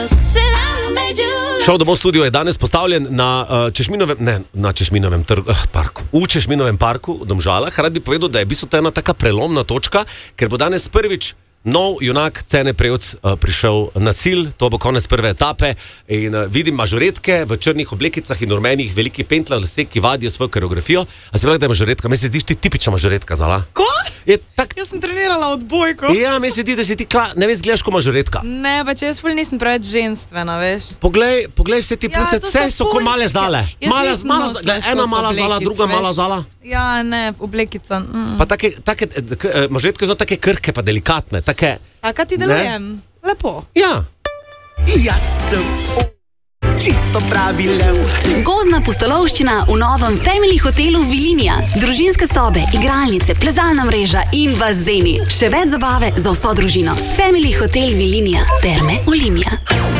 Šov domov studio je danes postavljen na Češminovem parku. V Češminovem parku v Domžalah. Rad bi povedal, da je v bistvu to ena taka prelomna točka, ker bo danes prvič nov junak Cene Prevc prišel na cilj. To bo konec prve etape in vidim mažoretke v črnih oblekicah in rumenih, veliki pentla lase, ki vadijo svojo koreografijo. A se pravi, da je mažoretka? Meni se zdiš ti tipična mažoretka, Zala? Ko? Tak... Jaz sem trenirala odbojko. Ja, meni se zdi, da si ti ne veš, gledaš ko mažoretka. Ne, pa če jaz ful nisem preveč ženstvena, veš. Poglej vse ti punce, vse so ko male Zale. Ena mala Zala, druga mala Zala. Ja, ne, oblekica. Pa take mažoretke so take krhke pa delikatne. A kaj ti delujem? Lepo. Ja. Jaz sem čisto pravi lev. Gozdna pustolovščina v novem Family hotelu Vilinija. Družinske sobe, igralnice, plezalna mreža in bazeni. Še več zabave za vso družino. Family hotel Vilinija. Terme Olimia.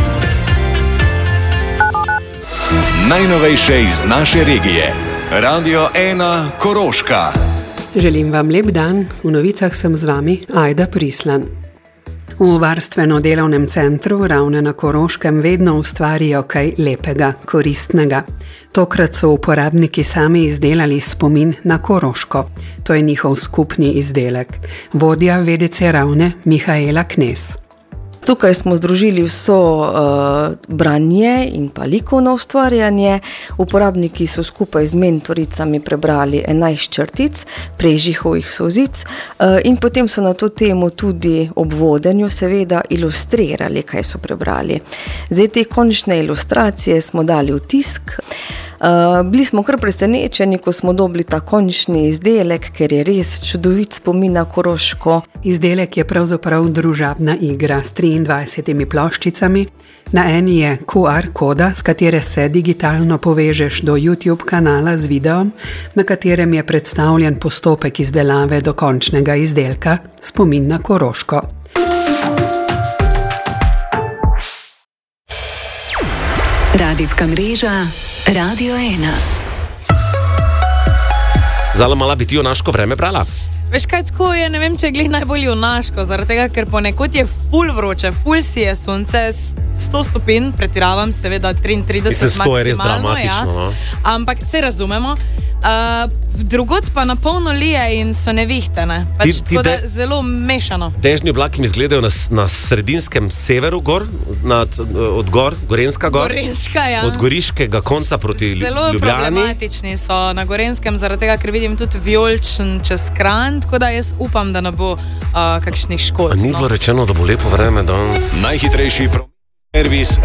Najnovejše iz naše regije. Radio 1 Koroška. Želim vam lep dan. V novicah sem z vami Ajda Prislan. V varstveno-delovnem centru Ravne na Koroškem vedno ustvarijo kaj lepega, koristnega. Tokrat so uporabniki sami izdelali spomin na Koroško. To je njihov skupni izdelek. Vodja VDC Ravne Mihaela Knez. Tukaj smo združili vso branje in pa likovno ustvarjanje. Uporabniki so skupaj z mentoricami prebrali 11 črtic, Prežihovih solzic in potem so na to temo tudi ob vodenju seveda ilustrirali, kaj so prebrali. Zdaj te končne ilustracije smo dali v tisk. Bili smo kar presenečeni, ko smo dobili ta končni izdelek, ker je res čudovit spomin na Koroško. Izdelek je pravzaprav družabna igra s 23 ploščicami. Na eni je QR koda, s katere se digitalno povežeš do YouTube kanala z videom, na katerem je predstavljen postopek izdelave do končnega izdelka, spomin na Koroško. Radijska mreža Radio 1. Zala, mala bi ti junaško vreme brala? Veš kaj, tako je, ne vem, če je glih najbolj junaško, zaradi tega, ker ponekod je ful vroče, ful si je sonce, 100 stopinj, pretiravam, seveda 33 maksimalno, je res dramatično, no? Ampak se razumemo. Drugod pa na polno lije in so nevihtene. Tako da zelo mešano. Dežni oblaki mi izgledajo na sredinskem severu gor, od gor, Gorenska gor. Gorenska, ja. Od goriškega konca proti Ljubljani. Zelo problematični so na Gorenskem, zaradi tega, ker vidim tudi vijoličen čez Kranj, tako da jaz upam, da ne bo kakšnih škod. A ni bilo rečeno, da bo lepo vreme danes? Najhitrejši servis